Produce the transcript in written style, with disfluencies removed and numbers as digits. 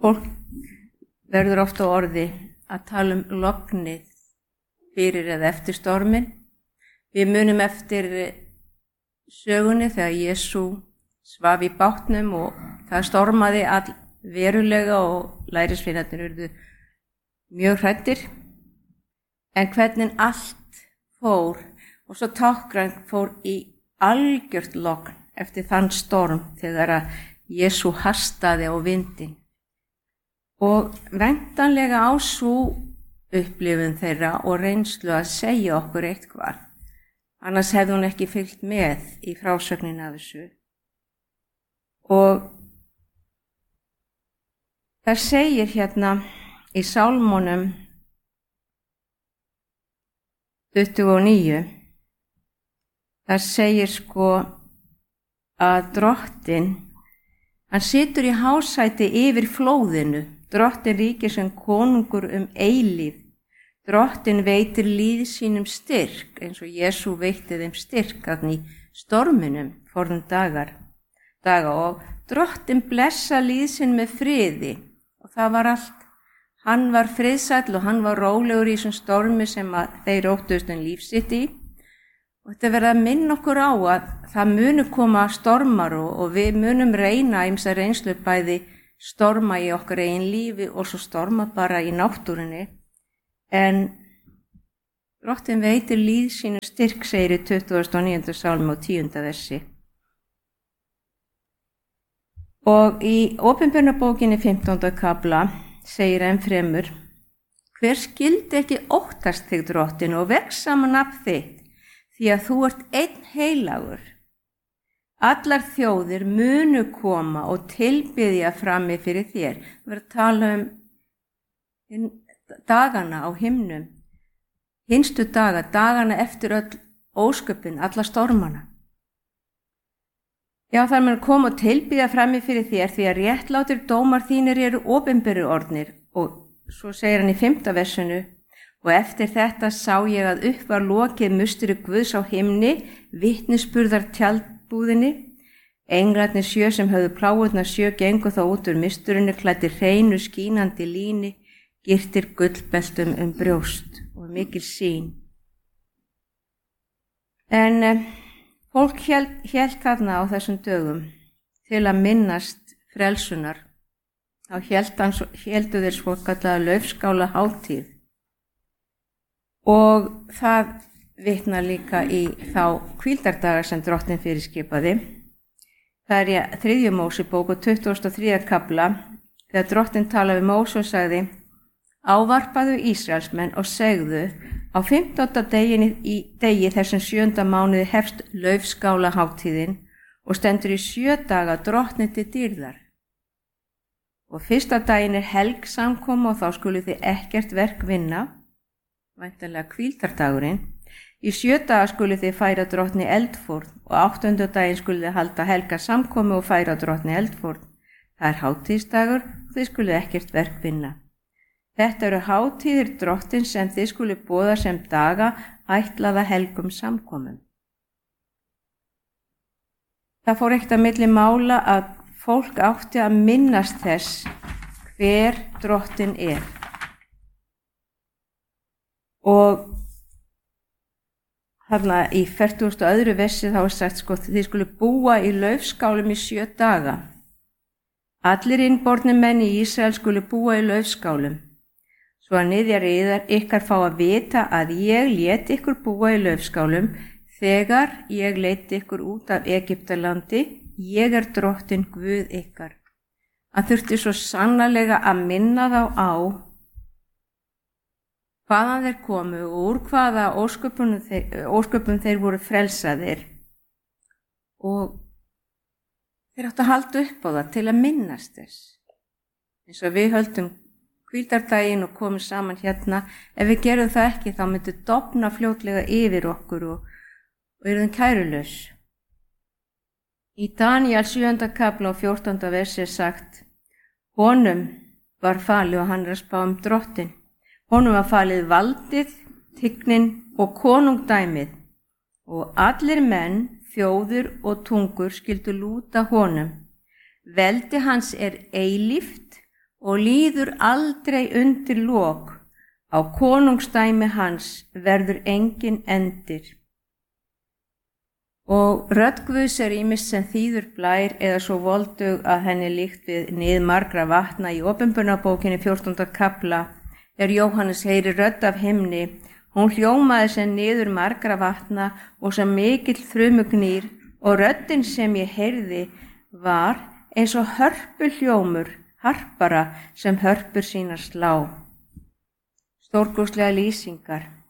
Fólk verður ofta á orði að tala lognið fyrir eða eftir stormin. Við munum eftir sögunni þegar Jesú svaf í bátnum og það stormaði all verulega og lærisveinarnir urðu mjög hræddir. En hvernig allt fór og svo tákran fór í algjört logn eftir þann storm þegar að Jesú hastaði á vindin. Og væntanlega á svo upplifun þeirra og reynslu að segja okkur eitthvað. Annars hefði hún ekki fylgt með í frásögnin af þessu. Og það segir hérna í Sálmunum 29, það segir að Drottinn, hann situr í hásæti yfir flóðinu, Drottinn ríkir sem konungur eilíf. Drottinn veitir líð sínum styrk, eins og Jesú veitti þeim styrk í storminum forðum daga og Drottinn blessa líð sinn með friði og það var allt. Hann var friðsæll og hann var rólegur í þessum stormi sem þeir óttuðust líf sitt í. Og þetta verður að minna okkur á að það munu koma stormar og við munum reyna ýmsa reynslu bæði storma í okkar eigin lífi og svo storma bara í náttúrunni. En Drottinn veitir líð sínu styrk, segir í 29. sálmi og 10. versi. Og í Opinberunarbókinni 15. kafla segir enn fremur: hver skyldi ekki óttast þig, Drottinn, og vegsama nafn þitt, því að þú ert einn heilagur. Allar þjóðir munu koma og tilbiðja frammi fyrir þér. Við erum að tala dagana á himnum, hinstu dagana eftir öll ósköpin, alla stormana. Já, þar mun koma og tilbiðja frammi fyrir þér því að réttlátir dómar þínir eru opinberu orðnir. Og svo segir hann í 5. versinu: og eftir þetta sá ég að upp var lokið musteri Guðs á himni, vitnisburðar tjaldbúðinni. Englarnir 7 sem höfðu pláurnar 7 gengu þá út úr misturinni, klæddir hreinu skínandi líni, girtir gullbeltum brjóst og mikil sýn. En fólk hélt þarna á þessum dögum til að minnast frelsunar. Þá héldu þeir svokallaða laufskála hátíð. Og það vitnar líka í þá hvíldardaga sem Drottinn fyrirskipaði. Það er í 3. Mósebók og 23. kafla þegar Drottinn talaði við Móse og sagði: ávarpaðu Ísraelsmenn og segðu: á 15. degi þessum 7. mánuði hefst laufskála hátíðin og stendur í 7 daga Drottni til dýrðar. Og 1. daginn er helgsamkoma og þá skuluð þið ekkert verk vinna, væntanlega hvíldardagurinn. Í 7 daga skuluð þið færa Drottni eldfórn og 8. daginn skuluð þið halda helga samkomu og færa Drottni eldfórn. Það er hátíðsdagur og þið skuluð ekkert verk vinna. Þetta eru hátíðir Drottins sem þið skuluð boða sem daga ætlaða helgum samkomum. Það fór ekkert að milli mála að fólk átti að minnast þess hver Drottinn er. Og þarna í 42. versi þá er sagt þið skulu búa í laufskálum í 7 daga. Allir innbornir menn í Ísrael skulu búa í laufskálum, svo að niðjar ykkar fá að vita að ég lét ykkur búa í laufskálum þegar ég leiddi ykkur út af Egyptalandi, ég er Drottinn Guð ykkar. Hann þurfti svo sannarlega að minna þá á hvaðan þeir komu og úr hvaða ósköpum þeir voru frelsaðir. Og þeir áttu að halda upp á það til að minnast þess. Eins og við höldum hvíldardaginn og komum saman hérna, ef við gerum það ekki þá myndi dofna fljótlega yfir okkur og erum kærulaus. Í Daníel 7. kafla og 14. versi er sagt: honum var falið og hann er að spá Drottinn. Honum var falið valdið, tignin og konungdæmið og allir menn, þjóðir og tungur skyldu lúta honum. Veldi hans er eilíft og líður aldrei undir lok. Á konungsdæmi hans verður engin endir. Og rödd Guðs ýmist sem þýður blær eða svo voldug að henni líkt við nið margra vatna. Í Opinberunarbókinni 14. kafla Jóhannes heyrir rödd af himni. Hún hljómaði sem niður margra vatna og sem mikill þrumugnýr, og röddin sem ég heyrði var eins og hörpuhljómur harpara sem hörpur sínar slá. Stórkostlegar lýsingar.